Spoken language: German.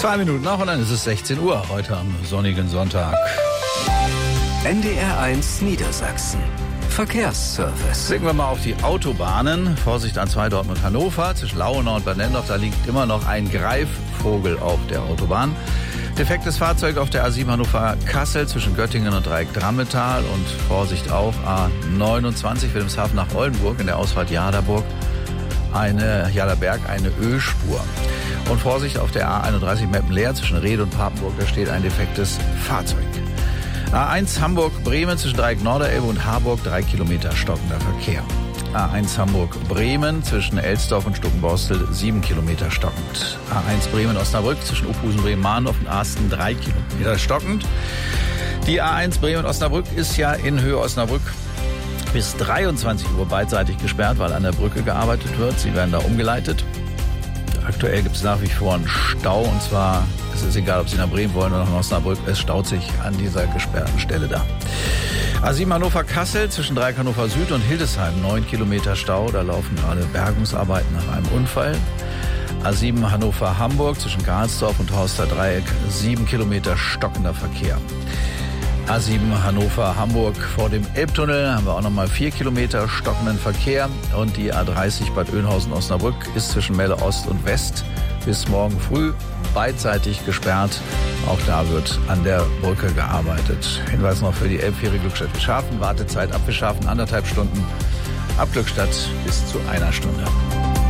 2 Minuten nach und dann ist es 16 Uhr, heute am sonnigen Sonntag. NDR1 Niedersachsen. Verkehrsservice. Blicken wir mal auf die Autobahnen. Vorsicht an 2 Dortmund-Hannover. Zwischen Lauenau und Bad Nendorf, da liegt immer noch ein Greifvogel auf der Autobahn. Defektes Fahrzeug auf der A7 Hannover-Kassel zwischen Göttingen und Dreieck-Drammetal. Und Vorsicht auf A29 Wilhelmshaven nach Oldenburg in der Ausfahrt Jaderberg eine Ölspur. Und Vorsicht auf der A31 Meppen-Leer zwischen Rede und Papenburg, da steht ein defektes Fahrzeug. A1 Hamburg-Bremen zwischen Dreieck Norderelbe und Harburg 3 Kilometer stockender Verkehr. A1 Hamburg-Bremen zwischen Elsdorf und Stuckenborstel 7 Kilometer stockend. A1 Bremen-Osnabrück zwischen Oberhausen-Bremen-Mahndorf und Arsten 3 Kilometer stockend. Die A1 Bremen-Osnabrück ist ja in Höhe Osnabrück bis 23 Uhr beidseitig gesperrt, weil an der Brücke gearbeitet wird. Sie werden da umgeleitet. Aktuell gibt es nach wie vor einen Stau, und zwar ist es egal, ob Sie nach Bremen wollen oder nach Osnabrück, es staut sich an dieser gesperrten Stelle da. A7 Hannover-Kassel zwischen Dreieck Hannover Süd und Hildesheim 9 Kilometer Stau, da laufen gerade Bergungsarbeiten nach einem Unfall. A7 Hannover-Hamburg zwischen Karlsdorf und Horster Dreieck 7 Kilometer stockender Verkehr. A7 Hannover-Hamburg vor dem Elbtunnel haben wir auch nochmal 4 Kilometer stockenden Verkehr. Und die A30 Bad Oeynhausen-Osnabrück ist zwischen Melle Ost und West bis morgen früh beidseitig gesperrt. Auch da wird an der Brücke gearbeitet. Hinweis noch für die Elbfähre Glückstadt-Wischhafen. Wartezeit ab Wischhafen 1,5 Stunden. Ab Glückstadt bis zu 1 Stunde.